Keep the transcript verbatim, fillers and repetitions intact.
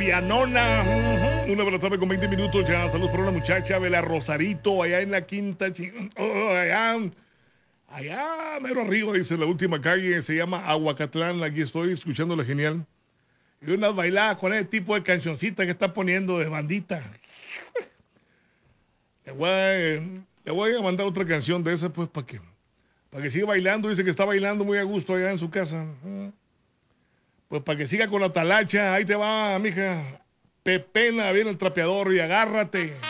Marianona. Uh-huh. Una de la tarde con veinte minutos ya. Saludos para una muchacha de la Rosarito, allá en la quinta. Oh, allá, allá, mero arriba, dice la última calle. Se llama Aguacatlán. Aquí estoy escuchándola genial. Y unas bailadas con ese tipo de cancioncita que está poniendo de bandita. Le voy a, le voy a mandar otra canción de esa, pues, para que, para que siga bailando. Dice que está bailando muy a gusto allá en su casa. Pues para que siga con la talacha. Ahí te va, mija. Pepena, viene el trapeador y agárrate.